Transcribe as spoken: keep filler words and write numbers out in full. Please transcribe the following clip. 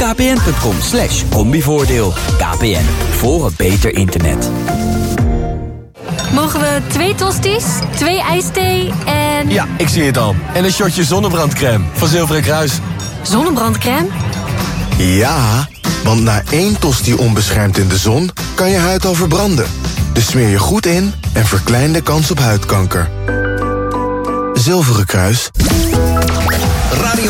kpn.com slash combivoordeel. K P N, voor een beter internet. Mogen we twee tosties, twee ijsthee en... Ja, ik zie het al. En een shotje zonnebrandcrème van Zilveren Kruis. Zonnebrandcrème? Ja, want na één tosti onbeschermd in de zon kan je huid al verbranden. Dus smeer je goed in en verklein de kans op huidkanker. Zilveren Kruis. Radio